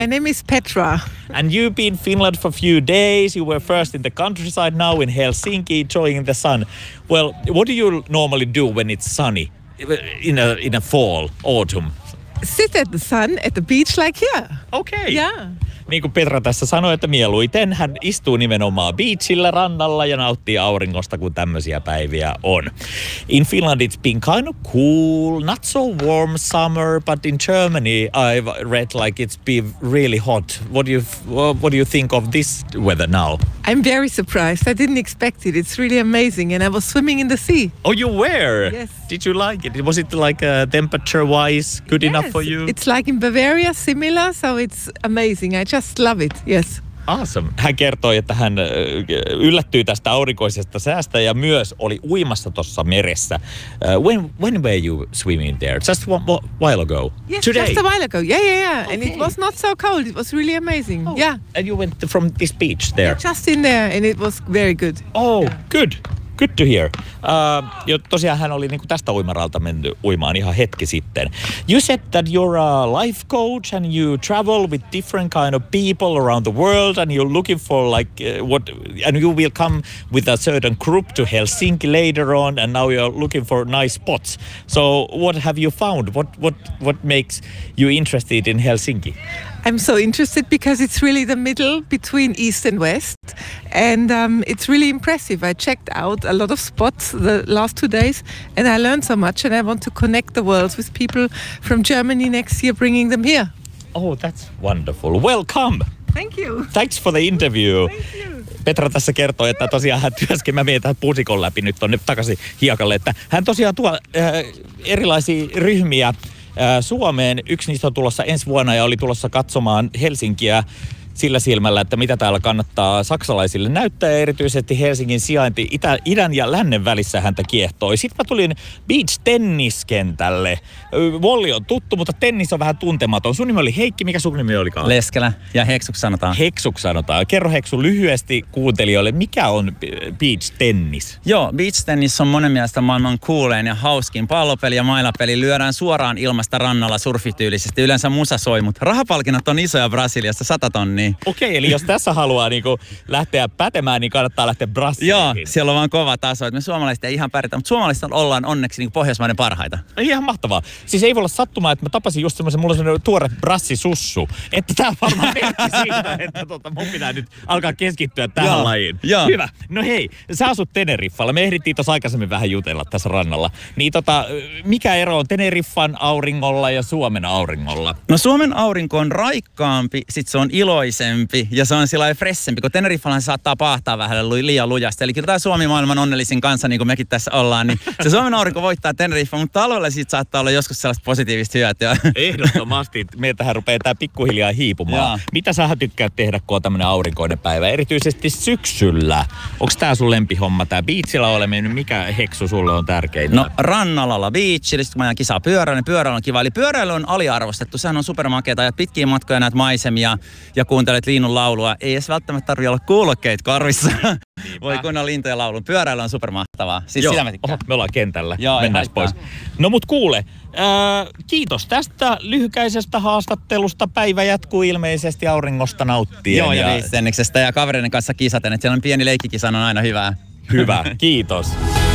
My name is Petra. And you've been in Finland for a few days. You were first in the countryside, now in Helsinki, enjoying the sun. Well, what do you normally do when it's sunny in a fall, autumn? Sit at the sun at the beach like here. Okay. Yeah. Niin kuin Petra tässä sanoi, että mieluiten hän istuu nimenomaan beachillä rannalla ja nauttii auringosta, kun tämmöisiä päiviä on. In Finland it's been kind of cool, not so warm summer, but in Germany I've read like it's been really hot. What do you think of this weather now? I'm very surprised. I didn't expect it. It's really amazing. And I was swimming in the sea. Oh, you were? Yes. Did you like it? Was it like temperature-wise good enough for you? It's like in Bavaria, similar, so it's amazing. I just love it, yes. Awesome. Hän kertoi, että hän yllättyi tästä aurinkoisesta säästä ja myös oli uimassa tuossa meressä. When were you swimming there? Just a while ago? Yes, Today? just a while ago. Yeah. Okay. And it was not so cold. It was really amazing. Oh. Yeah. And you went from this beach there? Just in there, and it was very good. Oh, good. Good to hear. Jo tosiaan hän oli niinku tästä uimaralta mennyt uimaan ihan hetki sitten. You said that you're a life coach and you travel with different kind of people around the world and you're looking for and you will come with a certain group to Helsinki later on and now you're looking for nice spots. So what have you found? What makes you interested in Helsinki? I'm so interested because it's really the middle between East and West. And it's really impressive. I checked out a lot of spots the last 2 days and I learned so much and I want to connect the world with people from Germany next year, bringing them here. Oh, that's wonderful. Welcome. Thank you. Thanks for the interview. Thank you. Petra tässä kertoi, että tosiaan hän mä menen tämän pusikon läpi nyt tonne takaisin hiekalle, että hän tosiaan tuo erilaisia ryhmiä Suomeen. Yksi niistä on tulossa ensi vuonna ja oli tulossa katsomaan Helsinkiä sillä silmällä, että mitä täällä kannattaa saksalaisille näyttää. Erityisesti Helsingin sijainti idän ja lännen välissä häntä kiehtoi. Sitten mä tulin beach-tenniskentälle. Volli on tuttu, mutta tennis on vähän tuntematon. Sun nimi oli Heikki, mikä sun nimi olikaan? Leskelä ja Heksuksi sanotaan. Heksuksi sanotaan. Kerro Heksu lyhyesti kuuntelijoille, mikä on beach-tennis? Joo, beach-tennis on monen mielestä maailman coolin ja hauskin pallopeli ja mailapeli. Lyödään suoraan ilmasta rannalla surfityylisesti. Yleensä musa soi, mutta rahapalkinnot on isoja Brasiliassa, 100 tonnia. Okei, eli jos tässä haluaa niinku lähteä pätemään, niin kannattaa lähteä Brasiliin. Joo, siellä on vaan kova taso. Me suomalaiset ei ihan pärjätä, mutta suomalaiset ollaan onneksi niinku Pohjoismaiden parhaita. Ihan mahtavaa. Siis ei voi olla sattumaa, että mä tapasin just semmoisen, mulla on semmoinen tuore brassisussu. Että tää on varmaan merkki siitä, että mun pitää nyt alkaa keskittyä tähän lajiin. Joo. Hyvä. No hei, sä asut Teneriffalla. Me ehdittiin tuossa aikaisemmin vähän jutella tässä rannalla. Niin mikä ero on Teneriffan auringolla ja Suomen auringolla? No Suomen aurinko on raikkaampi, sit se on iloisempi ja se on sillä fressempi, kun Teneriffallahan se saattaa paahtaa vähän liian lujasti. Eli kyllä tämä Suomi maailman onnellisin kansa, niin kuin mekin tässä ollaan, niin se Suomen aurinko voittaa Teneriffan, mutta talvella siitä saattaa olla joskus sellaista positiivista hyötyä. Ehdottomasti. Meiltähän rupeaa tää pikkuhiljaa hiipumaan. Jaa. Mitä sä tykkäät tehdä, kun on tämmönen aurinkoinen päivä? Erityisesti syksyllä. Onko tää sun lempihomma, tää beachillä oleminen? Mikä Heksu sulle on tärkeintä? No rannalla beachillä, sitten kun mä ajan kisaa pyörällä, niin pyöräily on kiva. Eli pyöräily on aliarvostettu. Sehän on supermakeeta ja pitkiä matkoja näet maisemia ja kuuntelet linnun laulua. Ei edes välttämättä tarvitse olla kuulokkeet korvissa. Voi kuunnella lintujen laulun. Pyöräily on supermahtavaa. Siis sitä mä tykkään. Me ollaan kentällä. Joo, mennään pois. No mut kuule, kiitos tästä lyhykäisestä haastattelusta. Päivä jatkuu ilmeisesti auringosta nauttien. Joo, ja viistenniksestä ja kavereiden kanssa kisaten. Että siellä on pieni leikkikisa, on aina hyvää. Hyvä, kiitos.